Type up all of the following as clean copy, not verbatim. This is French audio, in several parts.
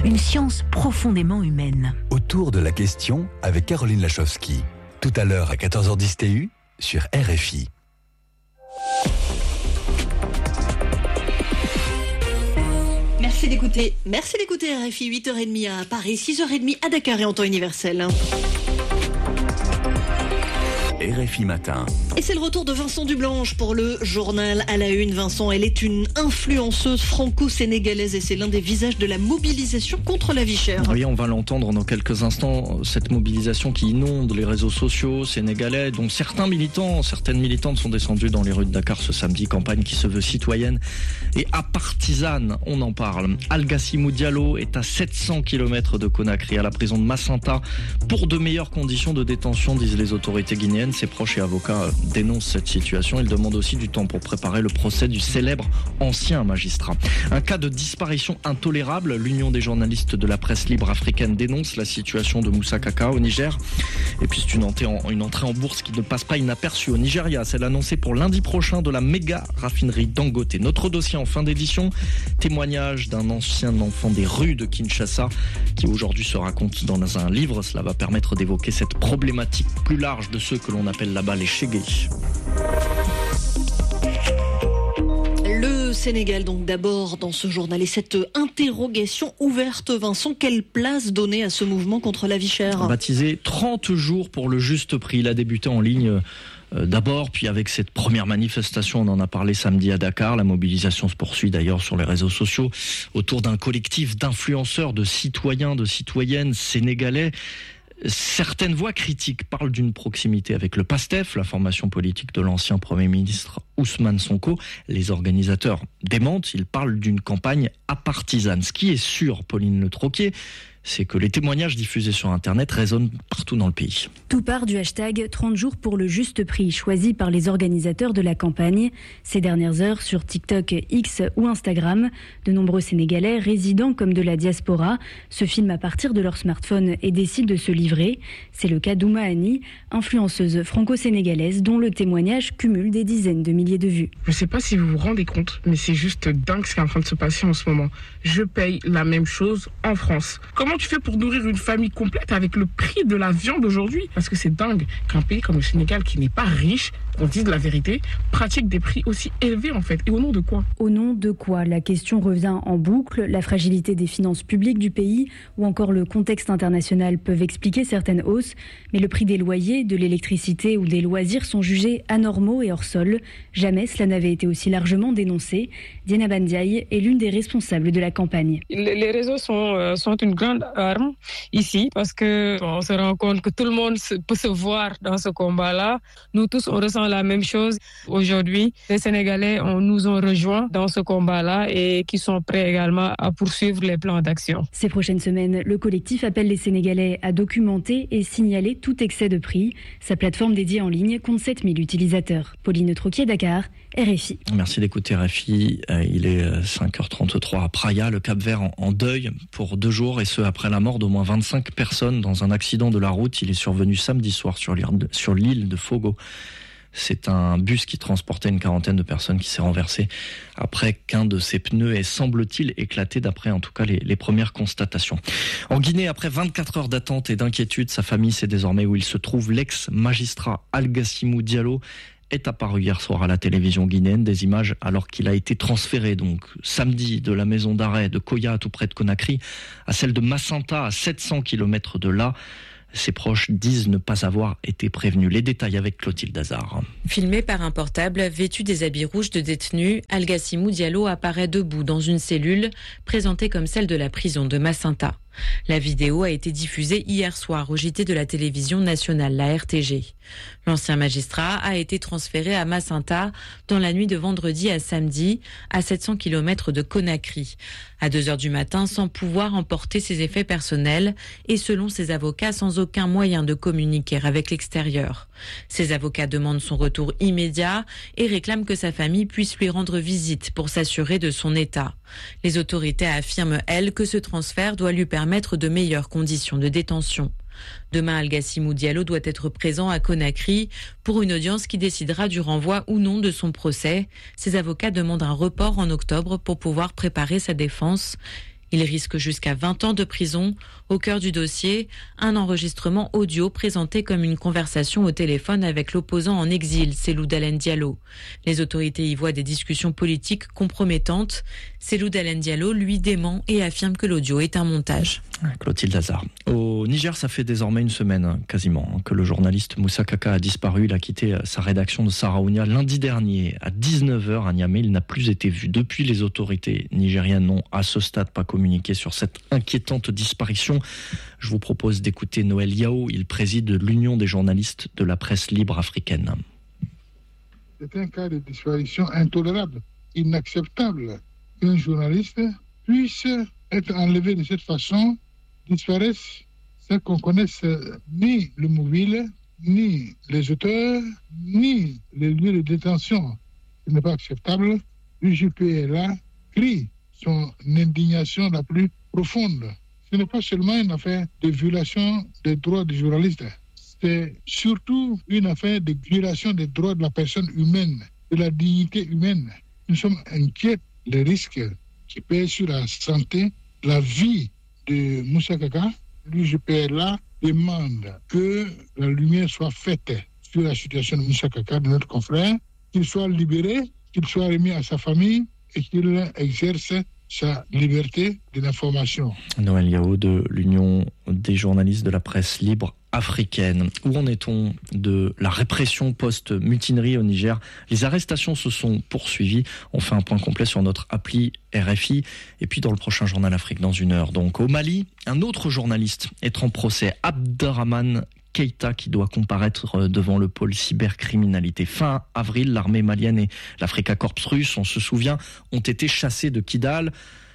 Une science profondément humaine. Autour de la question avec Caroline Lachowski. Tout à l'heure à 14h10 TU sur RFI. Merci d'écouter RFI, 8h30 à Paris, 6h30 à Dakar et en temps universel. RFI Matin. Et c'est le retour de Vincent Dublanche pour le journal à la une. Vincent, elle est une influenceuse franco-sénégalaise et c'est l'un des visages de la mobilisation contre la vie chère. Oui, on va l'entendre dans quelques instants, cette mobilisation qui inonde les réseaux sociaux sénégalais, dont certaines militantes sont descendues dans les rues de Dakar ce samedi, campagne qui se veut citoyenne et apartisane, on en parle. Algassimou Diallo est à 700 km de Conakry, à la prison de Macenta, pour de meilleures conditions de détention, disent les autorités guinéennes. Ses proches et avocats dénoncent cette situation. Ils demandent aussi du temps pour préparer le procès du célèbre ancien magistrat. Un cas de disparition intolérable. L'Union des journalistes de la presse libre africaine dénonce la situation de Moussa Kaka au Niger. Et puis c'est une entrée en bourse qui ne passe pas inaperçue au Nigeria. Celle annoncée pour lundi prochain de la méga raffinerie Dangote. Notre dossier en fin d'édition, témoignage d'un ancien enfant des rues de Kinshasa qui aujourd'hui se raconte dans un livre. Cela va permettre d'évoquer cette problématique plus large de ceux que l'on appelle là-bas les Chégués. Le Sénégal, donc d'abord dans ce journal, et cette interrogation ouverte, Vincent, quelle place donner à ce mouvement contre la vie chère ? Baptisé 30 jours pour le juste prix, il a débuté en ligne d'abord, puis avec cette première manifestation, on en a parlé samedi à Dakar. La mobilisation se poursuit d'ailleurs sur les réseaux sociaux autour d'un collectif d'influenceurs, de citoyens, de citoyennes sénégalais. Certaines voix critiques parlent d'une proximité avec le PASTEF, la formation politique de l'ancien Premier ministre Ousmane Sonko. Les organisateurs démentent, ils parlent d'une campagne apartisane. Ce qui est sûr, Pauline Le Troquier, c'est que les témoignages diffusés sur Internet résonnent partout dans le pays. Tout part du hashtag 30 jours pour le juste prix, choisi par les organisateurs de la campagne. Ces dernières heures, sur TikTok, X ou Instagram, de nombreux Sénégalais, résidents comme de la diaspora, se filment à partir de leur smartphone et décident de se livrer. C'est le cas d'Ouma Annie, influenceuse franco-sénégalaise, dont le témoignage cumule des dizaines de milliers de vues. Je ne sais pas si vous vous rendez compte, mais c'est juste dingue ce qui est en train de se passer en ce moment. Je paye la même chose en France. Comment tu fais pour nourrir une famille complète avec le prix de la viande aujourd'hui ? Parce que c'est dingue qu'un pays comme le Sénégal, qui n'est pas riche, qu'on dise la vérité, pratique des prix aussi élevés en fait. Et au nom de quoi ? Au nom de quoi ? La question revient en boucle. La fragilité des finances publiques du pays ou encore le contexte international peuvent expliquer certaines hausses. Mais le prix des loyers, de l'électricité ou des loisirs sont jugés anormaux et hors sol. Jamais cela n'avait été aussi largement dénoncé. Diana Bandiaï est l'une des responsables de la campagne. Les réseaux sont une grande arme ici parce que on se rend compte que tout le monde peut se voir dans ce combat-là. Nous tous, on ressent la même chose. Aujourd'hui, les Sénégalais nous ont rejoints dans ce combat-là et qui sont prêts également à poursuivre les plans d'action. Ces prochaines semaines, le collectif appelle les Sénégalais à documenter et signaler tout excès de prix. Sa plateforme dédiée en ligne compte 7000 utilisateurs. Pauline Troquier, Dakar, RFI. Merci d'écouter RFI. Il est 5h33 à Praia, le Cap-Vert en deuil pour 2 jours et ce après la mort d'au moins 25 personnes dans un accident de la route. Il est survenu samedi soir sur l'île de Fogo. C'est un bus qui transportait une quarantaine de personnes qui s'est renversé après qu'un de ses pneus ait, semble-t-il, éclaté, d'après en tout cas les premières constatations. En Guinée, après 24 heures d'attente et d'inquiétude, sa famille sait désormais où il se trouve. L'ex-magistrat Algassimou Diallo est apparu hier soir à la télévision guinéenne. Des images alors qu'il a été transféré donc samedi de la maison d'arrêt de Koya, tout près de Conakry, à celle de Macenta, à 700 km de là. Ses proches disent ne pas avoir été prévenus. Les détails avec Clotilde Hazard. Filmé par un portable, vêtu des habits rouges de détenu, Algassimou Diallo apparaît debout dans une cellule présentée comme celle de la prison de Macenta. La vidéo a été diffusée hier soir au JT de la télévision nationale, la RTG. L'ancien magistrat a été transféré à Macenta dans la nuit de vendredi à samedi, à 700 km de Conakry. À 2h du matin, sans pouvoir emporter ses effets personnels et selon ses avocats, sans aucun moyen de communiquer avec l'extérieur. Ses avocats demandent son retour immédiat et réclament que sa famille puisse lui rendre visite pour s'assurer de son état. Les autorités affirment, elles, que ce transfert doit lui permettre de meilleures conditions de détention. Demain, Algassimou Diallo doit être présent à Conakry pour une audience qui décidera du renvoi ou non de son procès. Ses avocats demandent un report en octobre pour pouvoir préparer sa défense. Il risque jusqu'à 20 ans de prison. Au cœur du dossier, un enregistrement audio présenté comme une conversation au téléphone avec l'opposant en exil, Cellou Dalein Diallo. Les autorités y voient des discussions politiques compromettantes. Cellou Dalein Diallo, lui, dément et affirme que l'audio est un montage. Clotilde Hazard. Au Niger, ça fait désormais une semaine, quasiment, que le journaliste Moussa Kaka a disparu. Il a quitté sa rédaction de Saraounia lundi dernier à 19h à Niamey. Il n'a plus été vu. Depuis, les autorités nigériennes n'ont à ce stade pas communiqué sur cette inquiétante disparition. Je vous propose d'écouter Noël Yao. Il préside l'Union des journalistes de la presse libre africaine. C'est un cas de disparition intolérable, inacceptable. Qu'un journaliste puisse être enlevé de cette façon, disparaisse, sans qu'on connaisse ni le mobile, ni les auteurs, ni les lieux de détention. Ce n'est pas acceptable. L'UJPLA crie son indignation la plus profonde. Ce n'est pas seulement une affaire de violation des droits des journalistes. C'est surtout une affaire de violation des droits de la personne humaine, de la dignité humaine. Nous sommes inquiets des risques qui pèsent sur la santé, la vie de Moussa Kaka. L'UJPLA demande que la lumière soit faite sur la situation de Moussa Kaka, de notre confrère, qu'il soit libéré, qu'il soit remis à sa famille et qu'il exerce sa liberté de l'information. Noël Yao de l'Union des journalistes de la presse libre africaine. Où en est-on de la répression post-mutinerie au Niger? Les arrestations se sont poursuivies. On fait un point complet sur notre appli RFI. Et puis dans le prochain Journal Afrique, dans 1 heure. Donc au Mali, un autre journaliste est en procès, Abderrahmane Keïta, qui doit comparaître devant le pôle cybercriminalité. Fin avril, l'armée malienne et l'Africa Corps russe, on se souvient, ont été chassés de Kidal.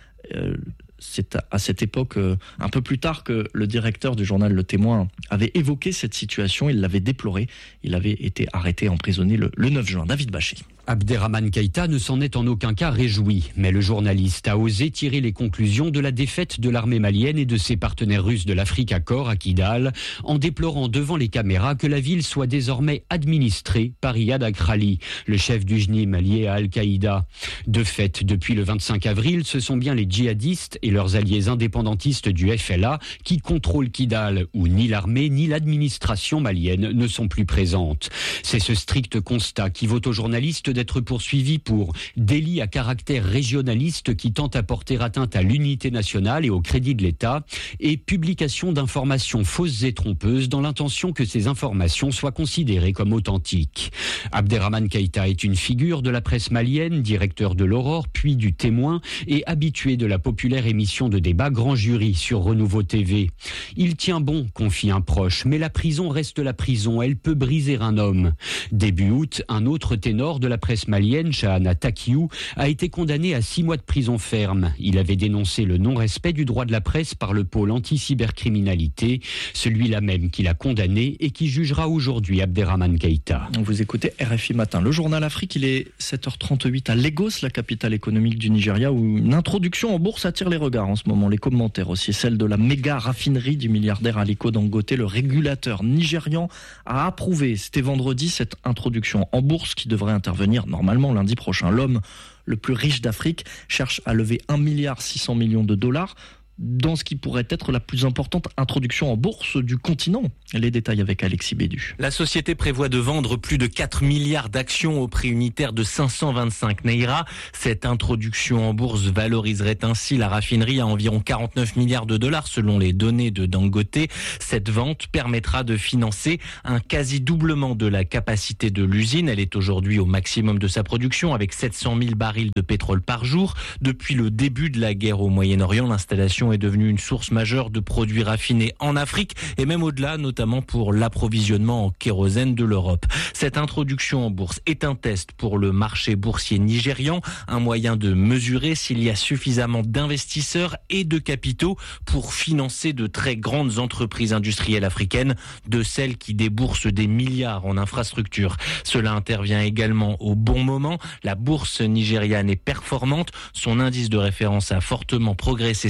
C'est à cette époque, un peu plus tard, que le directeur du journal Le Témoin avait évoqué cette situation. Il l'avait déplorée. Il avait été arrêté, emprisonné le 9 juin. David Bachet. Abderrahmane Keïta ne s'en est en aucun cas réjoui, mais le journaliste a osé tirer les conclusions de la défaite de l'armée malienne et de ses partenaires russes de l'Africa Corps à Kidal, en déplorant devant les caméras que la ville soit désormais administrée par Iyad Akrali, le chef du JNIM lié à Al-Qaïda. De fait, depuis le 25 avril, ce sont bien les djihadistes et leurs alliés indépendantistes du FLA qui contrôlent Kidal, où ni l'armée ni l'administration malienne ne sont plus présentes. C'est ce strict constat qui vaut aux journalistes d'être poursuivis pour délit à caractère régionaliste qui tente à porter atteinte à l'unité nationale et au crédit de l'État, et publication d'informations fausses et trompeuses dans l'intention que ces informations soient considérées comme authentiques. Abderrahmane Keïta est une figure de la presse malienne, directeur de l'Aurore puis du Témoin et habitué de la populaire émission de débat Grand Jury sur Renouveau TV. Il tient bon, confie un proche, mais la prison reste la prison, elle peut briser un homme. Début août, un autre ténor de la presse malienne, Chahana Takiou, a été condamné à 6 mois de prison ferme. Il avait dénoncé le non-respect du droit de la presse par le pôle anti-cybercriminalité, celui-là même qui l'a condamné et qui jugera aujourd'hui Abderrahmane Keïta. Vous écoutez RFI Matin. Le Journal Afrique, il est 7h38 à Lagos, la capitale économique du Nigeria, où une introduction en bourse attire les regards en ce moment. Les commentaires aussi, celle de la méga raffinerie du milliardaire Aliko Dangote. Le régulateur nigérian a approuvé, c'était vendredi, cette introduction en bourse qui devrait intervenir normalement lundi prochain. L'homme le plus riche d'Afrique cherche à lever 1,6 milliard de dollars dans ce qui pourrait être la plus importante introduction en bourse du continent. Les détails avec Alexis Bédu. La société prévoit de vendre plus de 4 milliards d'actions au prix unitaire de 525 naira. Cette introduction en bourse valoriserait ainsi la raffinerie à environ 49 milliards de dollars selon les données de Dangote. Cette vente permettra de financer un quasi-doublement de la capacité de l'usine. Elle est aujourd'hui au maximum de sa production avec 700 000 barils de pétrole par jour. Depuis le début de la guerre au Moyen-Orient, l'installation est devenue une source majeure de produits raffinés en Afrique et même au-delà, notamment pour l'approvisionnement en kérosène de l'Europe. Cette introduction en bourse est un test pour le marché boursier nigérian, un moyen de mesurer s'il y a suffisamment d'investisseurs et de capitaux pour financer de très grandes entreprises industrielles africaines, de celles qui déboursent des milliards en infrastructures. Cela intervient également au bon moment. La bourse nigériane est performante. Son indice de référence a fortement progressé cette année.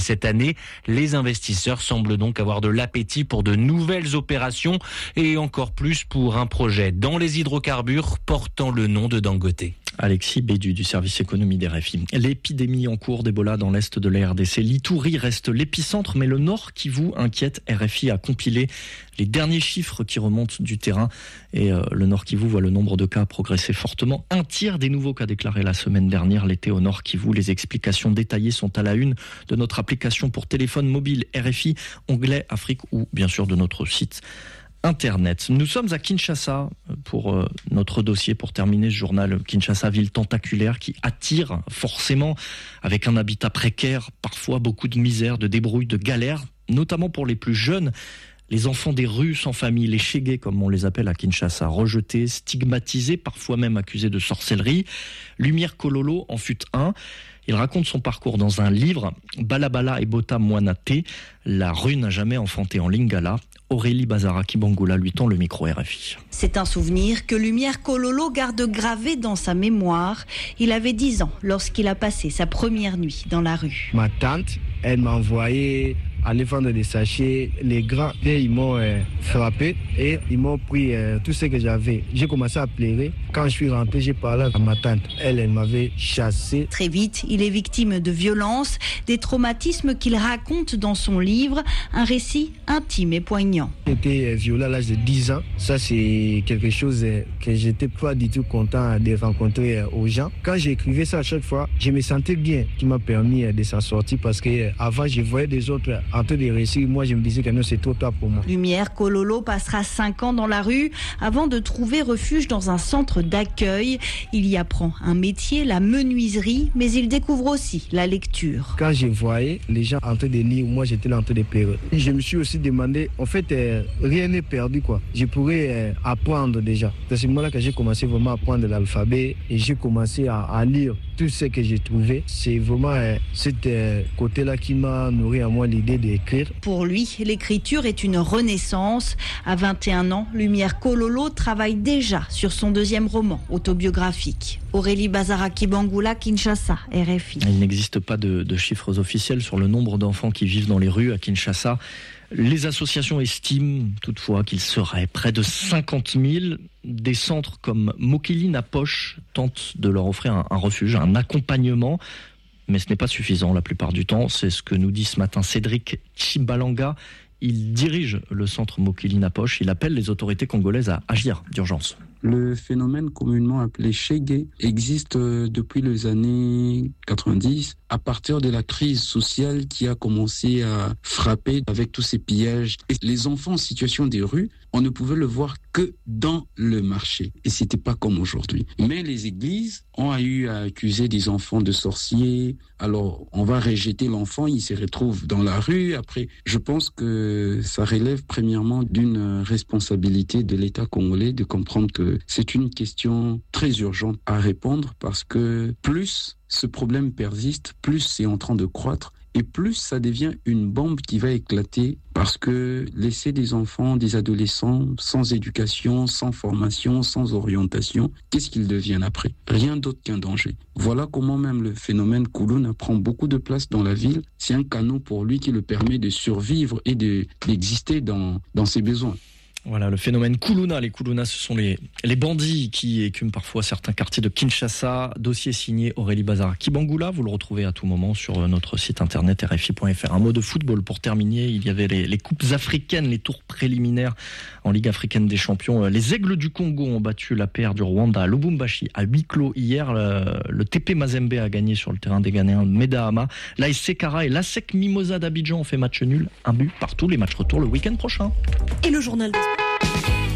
année. Les investisseurs semblent donc avoir de l'appétit pour de nouvelles opérations et encore plus pour un projet dans les hydrocarbures portant le nom de Dangote. Alexis Bédu du service économie des RFI. L'épidémie en cours d'Ebola dans l'est de la RDC. L'Ituri reste l'épicentre, mais le Nord Kivu inquiète. RFI a compilé les derniers chiffres qui remontent du terrain. Et le Nord Kivu voit le nombre de cas progresser fortement. 1/3 des nouveaux cas déclarés la semaine dernière l'été au Nord Kivu. Les explications détaillées sont à la une de notre application pour téléphone mobile RFI, onglet Afrique ou bien sûr de notre site Internet. Nous sommes à Kinshasa pour notre dossier, pour terminer ce journal. Kinshasa, ville tentaculaire qui attire forcément, avec un habitat précaire, parfois beaucoup de misère, de débrouille, de galère, notamment pour les plus jeunes, les enfants des rues sans famille, les Chégués comme on les appelle à Kinshasa, rejetés, stigmatisés, parfois même accusés de sorcellerie. Lumière Kololo en fut un. Il raconte son parcours dans un livre, Balabala et Bota Moanate, la rue n'a jamais enfanté en Lingala. Aurélie Bazaraki-Bangula lui tend le micro RFI. C'est un souvenir que Lumière Kololo garde gravé dans sa mémoire. Il avait 10 ans lorsqu'il a passé sa première nuit dans la rue. Ma tante, elle m'a envoyé aller vendre des sachets. Les grands, ils m'ont frappé et ils m'ont pris tout ce que j'avais. J'ai commencé à pleurer. Quand je suis rentré, j'ai parlé à ma tante. Elle m'avait chassé. Très vite, il est victime de violences, des traumatismes qu'il raconte dans son livre. Un récit intime et poignant. J'étais violé à l'âge de 10 ans. Ça, c'est quelque chose que j'étais pas du tout content de rencontrer aux gens. Quand j'écrivais ça à chaque fois, je me sentais bien, qui m'a permis de s'en sortir parce que avant je voyais des autres en train de réussir. Moi, je me disais que non, c'est trop tard pour moi. Lumière Kololo passera 5 ans dans la rue avant de trouver refuge dans un centre d'accueil. Il y apprend un métier, la menuiserie, mais il découvre aussi la lecture. Quand je voyais les gens en train de lire, moi j'étais là en train de pleurer. Je me suis aussi demandé, en fait, rien n'est perdu quoi. Je pourrais apprendre déjà. C'est à ce moment-là que j'ai commencé vraiment à apprendre l'alphabet et j'ai commencé à lire tout ce que j'ai trouvé. C'est vraiment ce côté-là qui m'a nourri à moi l'idée d'écrire. Pour lui, l'écriture est une renaissance. À 21 ans, Lumière Kololo travaille déjà sur son deuxième roman autobiographique. Aurélie Bazaraki-Bangula, Kinshasa, RFI. Il n'existe pas de chiffres officiels sur le nombre d'enfants qui vivent dans les rues à Kinshasa. Les associations estiment toutefois qu'il serait près de 50 000. Des centres comme Mokili Napoche tentent de leur offrir un refuge, un accompagnement. Mais ce n'est pas suffisant la plupart du temps. C'est ce que nous dit ce matin Cédric Chibalanga. Il dirige le centre Mokili Napoche. Il appelle les autorités congolaises à agir d'urgence. Le phénomène communément appelé Chégué existe depuis les années 90, à partir de la crise sociale qui a commencé à frapper avec tous ces pillages. Et les enfants en situation des rues, on ne pouvait le voir que dans le marché. Et c'était pas comme aujourd'hui. Mais les églises ont eu à accuser des enfants de sorciers. Alors, on va rejeter l'enfant, il se retrouve dans la rue. Après, je pense que ça relève premièrement d'une responsabilité de l'État congolais de comprendre que c'est une question très urgente à répondre parce que plus ce problème persiste, plus c'est en train de croître et plus ça devient une bombe qui va éclater parce que laisser des enfants, des adolescents sans éducation, sans formation, sans orientation, qu'est-ce qu'ils deviennent après? Rien d'autre qu'un danger. Voilà comment même le phénomène Kuluna prend beaucoup de place dans la ville. C'est un canot pour lui qui le permet de survivre et d'exister dans ses besoins. Voilà, le phénomène Kuluna. Les Kuluna, ce sont les bandits qui écument parfois certains quartiers de Kinshasa. Dossier signé Aurélie Bazaraki-Bangula. Vous le retrouvez à tout moment sur notre site internet rfi.fr. Un mot de football pour terminer. Il y avait les coupes africaines, les tours préliminaires en Ligue africaine des champions. Les Aigles du Congo ont battu la paire du Rwanda à Lubumbashi à huis clos hier. Le TP Mazembe a gagné sur le terrain des Ghanéens de Medahama. L'AS Kara et l'ASEC Mimosa d'Abidjan ont fait match nul. Un but partout. Les matchs retour le week-end prochain. Et le journal des